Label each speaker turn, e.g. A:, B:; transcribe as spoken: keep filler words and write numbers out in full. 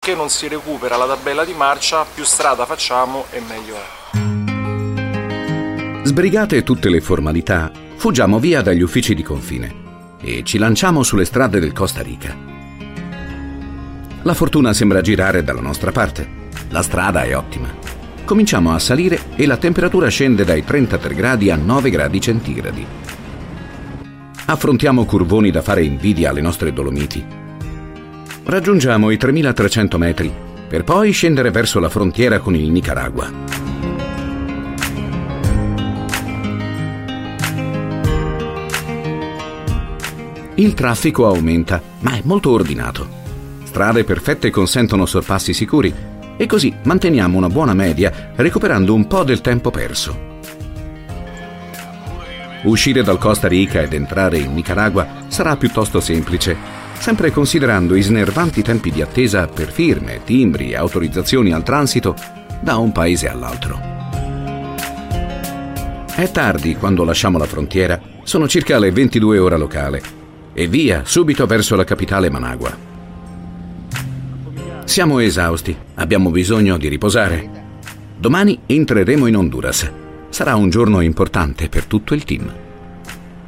A: finché non si recupera la tabella di marcia, più strada facciamo e meglio è.
B: Sbrigate tutte le formalità, fuggiamo via dagli uffici di confine e ci lanciamo sulle strade del Costa Rica. La fortuna sembra girare dalla nostra parte. La strada è ottima. Cominciamo a salire e la temperatura scende dai trentatré gradi a nove gradi centigradi. Affrontiamo curvoni da fare invidia alle nostre Dolomiti. Raggiungiamo i tremilatrecento metri per poi scendere verso la frontiera con il Nicaragua. Il traffico aumenta, ma è molto ordinato. Strade perfette consentono sorpassi sicuri e così manteniamo una buona media, recuperando un po' del tempo perso. Uscire dal Costa Rica ed entrare in Nicaragua sarà piuttosto semplice, sempre considerando i snervanti tempi di attesa per firme, timbri e autorizzazioni al transito da un paese all'altro. È tardi quando lasciamo la frontiera, sono circa le ventidue ora locale. E via, subito verso la capitale Managua. Siamo esausti, abbiamo bisogno di riposare. Domani entreremo in Honduras. Sarà un giorno importante per tutto il team.